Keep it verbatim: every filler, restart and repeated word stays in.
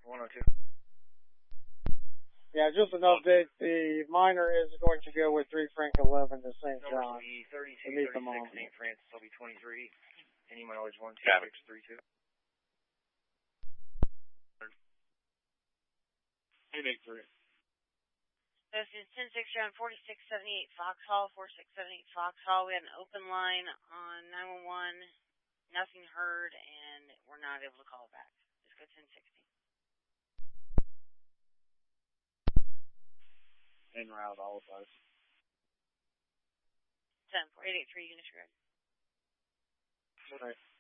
one oh two. Yeah, just an update. The minor is going to go with three Frank eleven to Saint John. thirty-two, Beneath the thirty-six, mall. Saint Francis will be twenty-three. Any mileage one two six three two. eight eight three. This is ten six on forty-six seventy-eight Foxhall, forty-six seventy-eight Foxhall. We had an open line on nine one one, nothing heard, and we're not able to call back. Just go ten sixty. En route, all of us. ten four eight eight three, Unit Grid. Right.